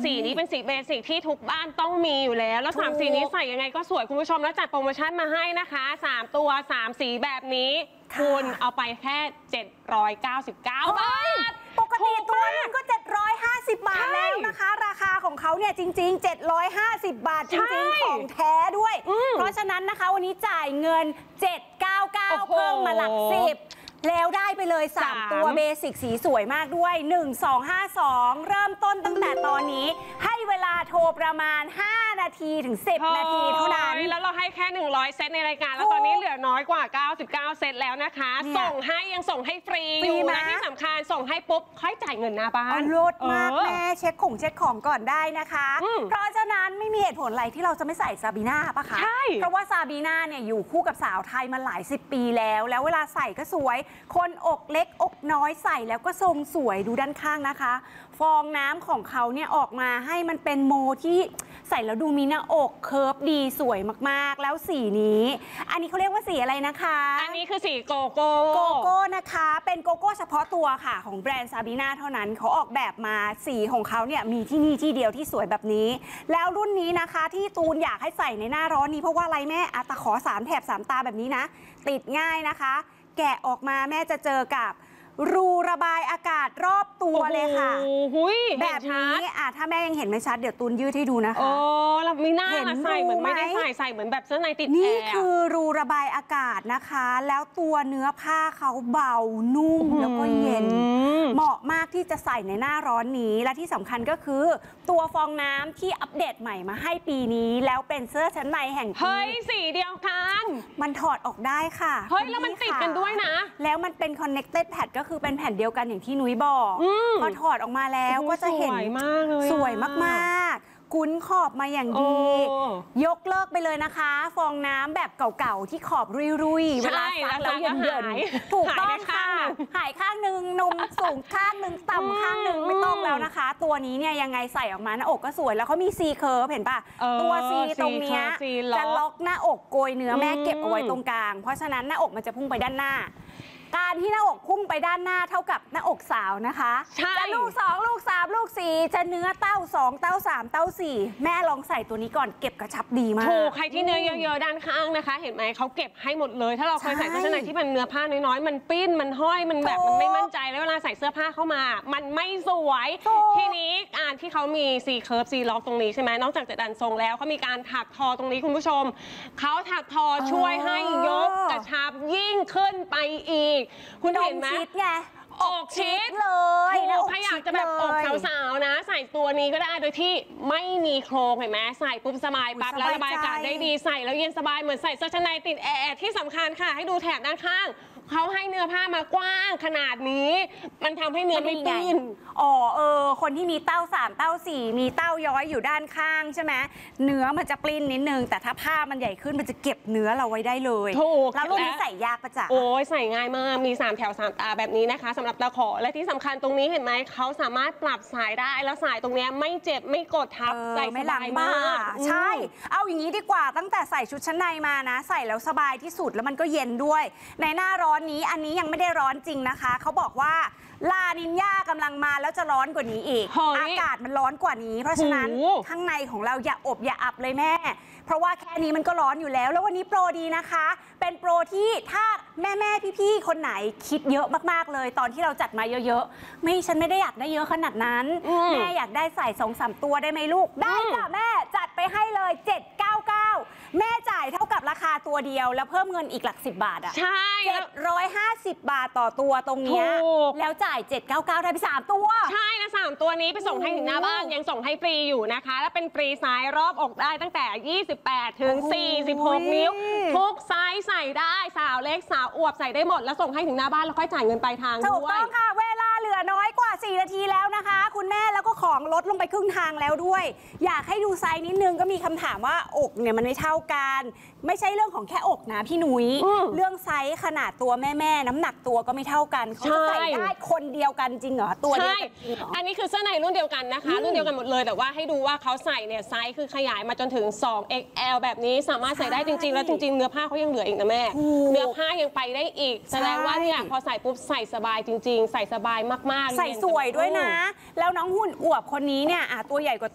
สีนี้เป็นสีเบสิกที่ทุกบ้านต้องมีอยู่แล้ว3 สีนี้ใส่ยังไงก็สวยคุณผู้ชมแล้วจัดโปรโมชั่นมาให้นะคะ3 ตัว 3 สีแบบนี้คุณเอาไปแค่799 บาทปกติตัวนึงก็750 บาทแล้วนะคะราคาของเขาเนี่ยจริงๆ750 บาทจริงๆของแท้ด้วยเพราะฉะนั้นนะคะวันนี้จ่ายเงิน799เพิ่มมาหลัก10แล้วได้ไปเลย3ตัวเบสิกสีสวยมากด้วย1252เริ่มต้นตั้งแต่ตอนนี้ให้เวลาโทรประมาณ5 นาทีถึง10 นาทีเท่านั้นแล้วเราให้แค่100 เซตในรายการแล้วตอนนี้เหลือน้อยกว่า99 เซตแล้วนะคะส่งให้ยังส่งให้ฟรีอยู่และที่สำคัญส่งให้ปุ๊บค่อยจ่ายเงินหน้าบ้านลดมากแม่เช็คของก่อนได้นะคะเพราะฉะนั้นไม่มีเหตุผลอะไรที่เราจะไม่ใส่ซาบีน่าปะคะเพราะว่าซาบีน่าเนี่ยอยู่คู่กับสาวไทยมาหลาย10 ปีแล้วเวลาใส่ก็สวยคนอกเล็กอกน้อยใส่แล้วก็ทรงสวยดูด้านข้างนะคะฟองน้ำของเขาเนี่ยออกมาให้มันเป็นโมที่ใส่แล้วดูมีหน้าอกเคิร์ฟดีสวยมากๆแล้วสีนี้อันนี้เขาเรียกว่าสีอะไรนะคะอันนี้คือสีโกโก้นะคะเป็นโกโก้เฉพาะตัวค่ะของแบรนด์ซาบีน่าเท่านั้นเขาออกแบบมาสีของเขาเนี่ยมีที่นี่ที่เดียวที่สวยแบบนี้แล้วรุ่นนี้นะคะที่ตูนอยากให้ใส่ในหน้าร้อนนี้เพราะว่าอะไรแม่ตะขอ3 แถบ 3 ตาแบบนี้นะติดง่ายนะคะแกะออกมาแม่จะเจอกับรูระบายอากาศรอบตัวเลยค่ะแบบนี้ถ้าแม่ยังเห็นไม่ชัดเดี๋ยวตูนยืดให้ดูนะคะเราไม่น่าใส่เหมือนไม่ได้ใส่เหมือนแบบเสื้อในติดแอร์นี่คือรูระบายอากาศนะคะแล้วตัวเนื้อผ้าเขาเบานุ่มแล้วก็เย็นเหมาะมากที่จะใส่ในหน้าร้อนนี้และที่สำคัญก็คือตัวฟองน้ำที่อัปเดตใหม่มาให้ปีนี้แล้วเป็นเสื้อชั้นในแห่งปีเฮ้ยสีเดียวกันมันถอดออกได้ค่ะเฮ้ยแล้วมันติดกันด้วยนะแล้วมันเป็น connected pad ก็คือเป็นแผ่นเดียวกันอย่างที่นุ้ยบอกพอถอดออกมาแล้วก็จะเห็นสวยมากๆคุ้นขอบมาอย่างดียกเลิกไปเลยนะคะฟองน้ำแบบเก่าๆที่ขอบรุยๆเวลาซักแล้วเย็นๆถูกต้องค่ะหายข้างหนึ่งนมสูงข้างหนึ่งต่ำข้างหนึ่งไม่ต้องแล้วนะคะตัวนี้เนี่ยยังไงใส่ออกมาหน้าอกก็สวยแล้วเขามีซีเคิร์ฟเห็นป่ะตัวซีตรงนี้จะล็อกหน้าอกโกยเนื้อแม่เก็บเอาไว้ตรงกลางเพราะฉะนั้นหน้าอกมันจะพุ่งไปด้านหน้าการที่หน้าอกพุ่งไปด้านหน้าเท่ากับหน้าอกสาวนะคะจะลูก2ลูก3ลูก4จะเนื้อเต้า2เต้า3เต้า4แม่ลองใส่ตัวนี้ก่อนเก็บกระชับดีมากถูกใครที่เนื้อเยอะๆด้านข้างนะคะเห็นไหมเขาเก็บให้หมดเลยถ้าเราเคยใส่เสื้อชั้นในที่มันเนื้อผ้าน้อยๆมันปิ้นมันห้อยมันแบบมันไม่มั่นใจแล้วเวลาใส่เสื้อผ้าเข้ามามันไม่สวยทีนี้ที่เขามีซีเคิร์ฟซีล็อกตรงนี้ใช่ไหมนอกจากจะดันทรงแล้วเขามีการถักทอตรงนี้คุณผู้ชมเขาถักทอช่วยให้ยกกระชับยิ่งขึ้นไปอีกคุณเห็นไหมอกชิดเลยถ้าอยากจะแบบอกสาวๆนะใส่ตัวนี้ก็ได้โดยที่ไม่มีโครงเห็นไหมใส่ปุ๊บสบายปั๊บแล้วระบายอากาศได้ดีใส่แล้วเย็นสบายเหมือนใส่เสื้อชั้นในติดแอร์ที่สำคัญค่ะให้ดูแถบด้านข้างเขาให้เนื้อผ้ามากว้างขนาดนี้มันทำให้เนื้อไม่ปิ้นคนที่มีเต้า3เต้า4มีเต้าย้อยอยู่ด้านข้างใช่ไหมเนื้อมันจะปลิ้นนิดนึงแต่ถ้าผ้ามันใหญ่ขึ้นมันจะเก็บเนื้อเราไว้ได้เลยถูกแล้วรุ่นนี้ใส่ยากประจักษ์ใส่ง่ายมากมี3 แถว 3 ตาแบบนี้นะคะสำหรับตะขอและที่สำคัญตรงนี้เห็นไหมเขาสามารถปรับสายได้แล้วสายตรงนี้ไม่เจ็บไม่กดทับใส่สบายมากใช่เอาอย่างนี้ดีกว่าตั้งแต่ใส่ชุดชั้นในมานะใส่แล้วสบายที่สุดแล้วมันก็เย็นด้วยในหน้าร้อนนี้อันนี้ยังไม่ได้ร้อนจริงนะคะเขาบอกว่าลานินญากำลังมาแล้วจะร้อนกว่านี้อีกอากาศมันร้อนกว่านี้เพราะฉะนั้นข้างในของเราอย่าอบอย่าอับเลยแม่เพราะว่าแค่นี้มันก็ร้อนอยู่แล้วแล้ววันนี้โปรดีนะคะเป็นโปรที่ถ้าแม่พี่ๆคนไหนคิดเยอะมากๆเลยตอนที่เราจัดมาเยอะๆฉันไม่ได้อยากได้เยอะขนาดนั้นแม่อยากได้ใส่2-3 ตัวได้ไหมลูกได้จ้ะแม่จัดไปให้เลย799แม่จ่ายเท่ากับราคาตัวเดียวแล้วเพิ่มเงินอีกหลัก10 บาทใช่ 750 บาทต่อตัวตรงนี้แล้วจ่าย799ได้ไป3 ตัวใช่นะ3 ตัวนี้ไปส่งให้ถึงหน้าบ้านยังส่งให้ฟรีอยู่นะคะและเป็นฟรีไซส์รอบอกได้ตั้งแต่28 ถึง 46 นิ้วทุกไซส์ใส่ได้สาวเล็กสาวอวบใส่ได้หมดแล้วส่งให้ถึงหน้าบ้านแล้วค่อยจ่ายเงินปลายทางด้วยถูกต้องค่ะเวลาเหลือน้อยกว่า4 นาทีแล้วนะคะคุณแม่แล้วก็ของลดลงไปครึ่งทางแล้วด้วยอยากให้ดูไซส์นิดนึงก็มีคำถามว่าอกเนี่ยมันไม่เท่ากันไม่ใช่เรื่องของแค่อกนะพี่นุ้ยเรื่องไซส์ขนาดตัวแม่น้ำหนักตัวก็ไม่เท่ากันเขาจะใส่ได้คนเดียวกันจริงเหรอตัวเดียวกันจริงเหรออันนี้คือเสื้อในรุ่นเดียวกันนะคะรุ่นเดียวกันหมดเลยแต่ว่าให้ดูว่าเขาใส่เนี่ยไซส์คือขยายมาจนถึง2XL แบบนี้สามารถใส่ได้จริงๆแล้วจริงๆเนื้อผ้าเขายังเหลืออีกนะแม่เนื้อผ้ายังไปได้อีกแสดงว่าเนี่ยพอใส่ปุ๊บใส่สบายจริงๆใส่สบายมากๆใส่สวยด้วยนะแล้วน้องหุ่นอวบคนนี้เนี่ยตัวใหญ่กว่า